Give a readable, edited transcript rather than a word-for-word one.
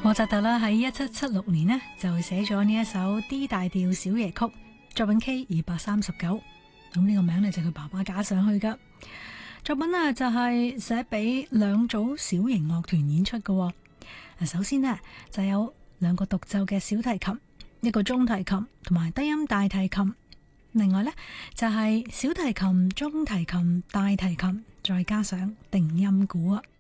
莫扎特啦喺1776年呢就寫咗呢一首 D 大調小夜曲，作品 K239，咁呢個名呢就佢爸爸加上去噶。作品呢就係寫俾兩組小型樂團演出嘅。首先呢就有兩個獨奏嘅小提琴，一個中提琴同埋低音大提琴，另外呢就係小提琴、中提琴、大提琴，再加上定音鼓啊。